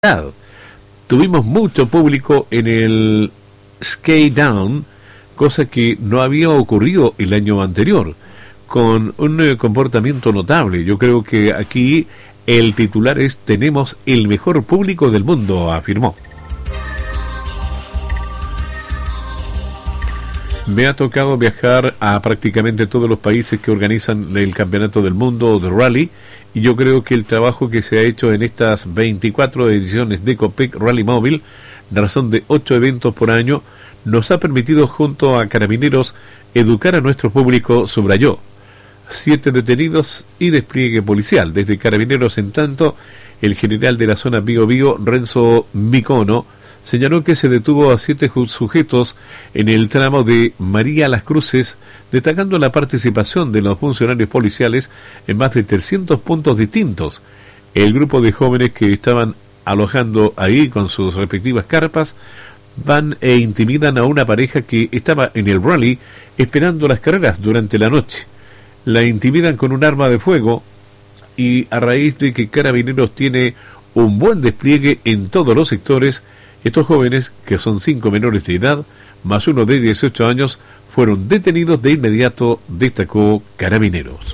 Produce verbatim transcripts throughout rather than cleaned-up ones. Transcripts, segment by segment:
Tuvimos mucho público en el Skate Down, cosa que no había ocurrido el año anterior, con un eh, comportamiento notable. Yo creo que aquí el titular es: tenemos el mejor público del mundo, afirmó. Me ha tocado viajar a prácticamente todos los países que organizan el Campeonato del Mundo de Rally, y yo creo que el trabajo que se ha hecho en estas veinticuatro ediciones de Copec Rally Móvil, razón de ocho eventos por año, nos ha permitido, junto a Carabineros, educar a nuestro público, subrayó. Siete detenidos y despliegue policial. Desde Carabineros, en tanto, el general de la zona Bío Bío, Renzo Micono, señaló que se detuvo a siete sujetos en el tramo de María Las Cruces, destacando la participación de los funcionarios policiales en más de trescientos puntos distintos. El grupo de jóvenes que estaban alojando ahí con sus respectivas carpas van e intimidan a una pareja que estaba en el rally esperando las carreras durante la noche. La intimidan con un arma de fuego, y a raíz de que Carabineros tiene un buen despliegue en todos los sectores, estos jóvenes, que son cinco menores de edad, más uno de dieciocho años, fueron detenidos de inmediato, destacó Carabineros.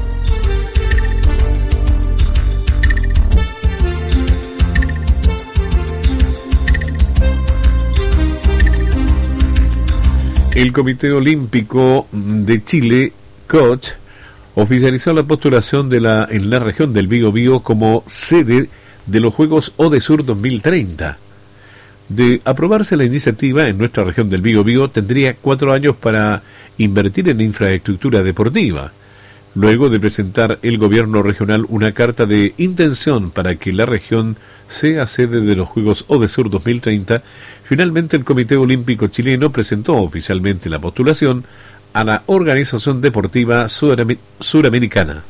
El Comité Olímpico de Chile, C O C H, oficializó la postulación de la en la región del Bío Bío como sede de los Juegos Odesur dos mil treinta. De aprobarse la iniciativa en nuestra región del Bío Bío, tendría cuatro años para invertir en infraestructura deportiva. Luego de presentar el gobierno regional una carta de intención para que la región sea sede de los Juegos Odesur dos mil treinta, finalmente el Comité Olímpico Chileno presentó oficialmente la postulación a la Organización Deportiva Sudamer- Suramericana.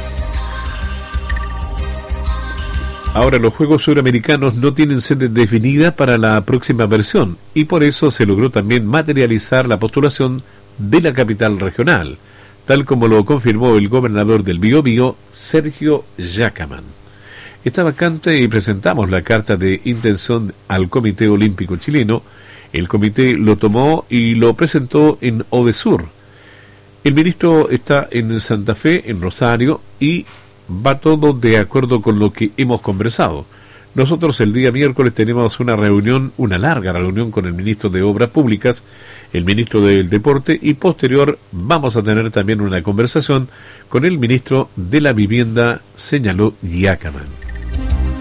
Ahora, los Juegos Suramericanos no tienen sede definida para la próxima versión, y por eso se logró también materializar la postulación de la capital regional, tal como lo confirmó el gobernador del Bío Bío, Sergio Yacamán. Está vacante y presentamos la carta de intención al Comité Olímpico Chileno. El comité lo tomó y lo presentó en Odesur. El ministro está en Santa Fe, en Rosario, y va todo de acuerdo con lo que hemos conversado. Nosotros el día miércoles tenemos una reunión, una larga reunión con el ministro de Obras Públicas, el ministro del Deporte, y posterior vamos a tener también una conversación con el ministro de la Vivienda, señaló Yacamán.